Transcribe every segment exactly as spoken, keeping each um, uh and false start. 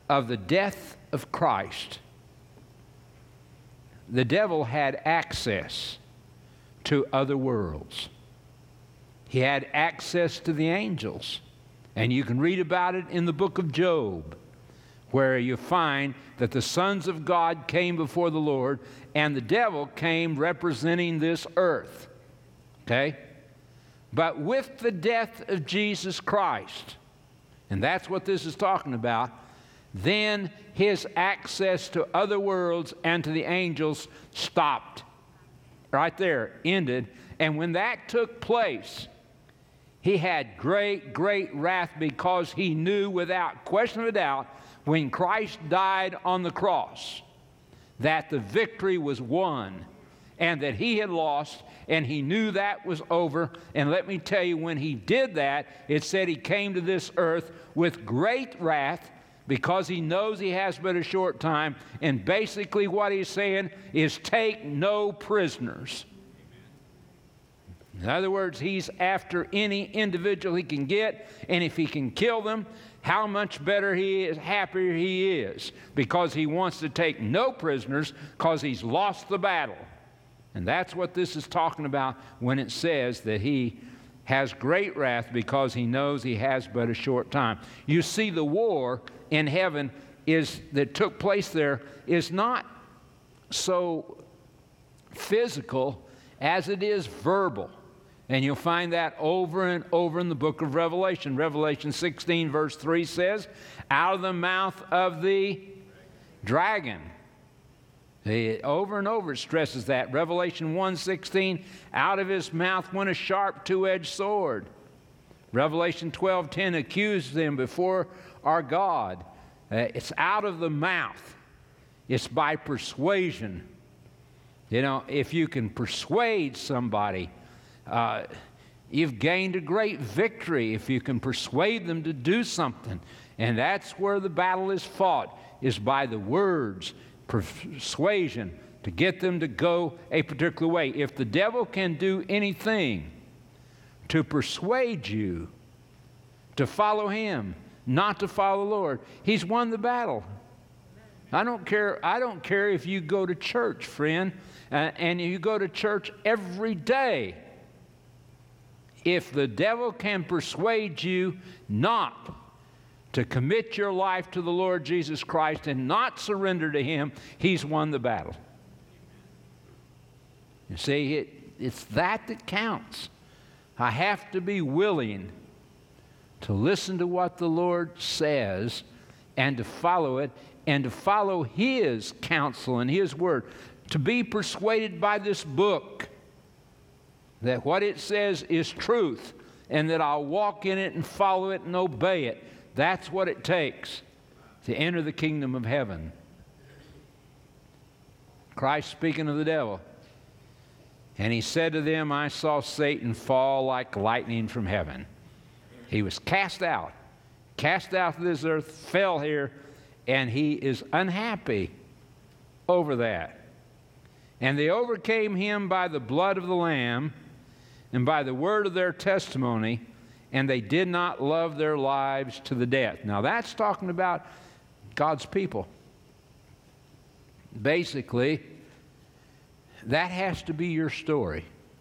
of the death of Christ, the devil had access to other worlds. He had access to the angels. And you can read about it in the book of Job, where you find that the sons of God came before the Lord, and the devil came representing this earth. Okay? But with the death of Jesus Christ, and that's what this is talking about, then his access to other worlds and to the angels stopped. Right there, ended. And when that took place, he had great, great wrath, because he knew without question of a doubt, when Christ died on the cross, that the victory was won and that he had lost, and he knew that was over. And let me tell you, when he did that, it said he came to this earth with great wrath, because he knows he has but a short time. And basically what he's saying is, take no prisoners. In other words, he's after any individual he can get, and if he can kill them, how much better he is, happier he is, because he wants to take no prisoners, because he's lost the battle. And that's what this is talking about when it says that he has great wrath, because he knows he has but a short time. You see, the war in heaven is that took place there is not so physical as it is verbal. And you'll find that over and over in the book of Revelation. Revelation sixteen verse three says, out of the mouth of the dragon. It, over and over it stresses that. Revelation one sixteen, out of his mouth went a sharp two-edged sword. Revelation twelve ten accused them before our God. Uh, it's out of the mouth. It's by persuasion. You know, if you can persuade somebody, uh, you've gained a great victory. If you can persuade them to do something. And that's where the battle is fought, is by the words, persuasion, to get them to go a particular way. If the devil can do anything to persuade you to follow him, not to follow the Lord, he's won the battle. I don't care, I don't care if you go to church, friend, uh, and you go to church every day. If the devil can persuade you not to commit your life to the Lord Jesus Christ and not surrender to him, he's won the battle. You see, it, it's that that counts. I have to be willing to listen to what the Lord says and to follow it, and to follow his counsel and his word. To be persuaded by this book that what it says is truth, and that I'll walk in it and follow it and obey it. That's what it takes to enter the kingdom of heaven. Christ speaking of the devil. And he said to them, I saw Satan fall like lightning from heaven. He was cast out, cast out of this earth, fell here, and he is unhappy over that. And they overcame him by the blood of the Lamb and by the word of their testimony, and they did not love their lives to the death. Now that's talking about God's people. Basically, that has to be your story.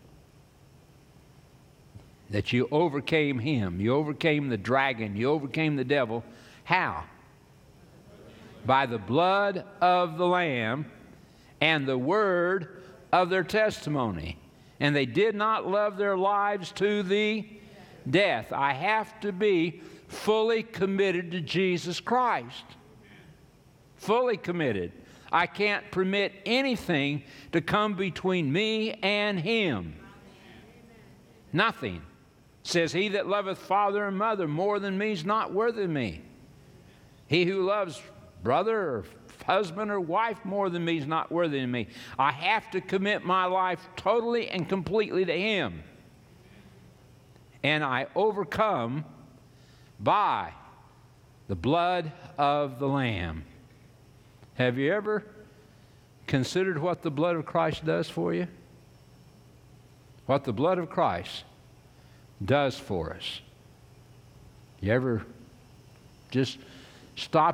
That you overcame him. You overcame the dragon. You overcame the devil. How? By the blood of the Lamb and the word of their testimony. And they did not love their lives to the death. I have to be fully committed to Jesus Christ. Fully committed. I can't permit anything to come between me and him. Nothing. It says, he that loveth father and mother more than me is not worthy of me. He who loves brother or husband or wife more than me is not worthy of me. I have to commit my life totally and completely to him. And I overcome by the blood of the Lamb. Have you ever considered what the blood of Christ does for you? What the blood of Christ does for us. You ever just stop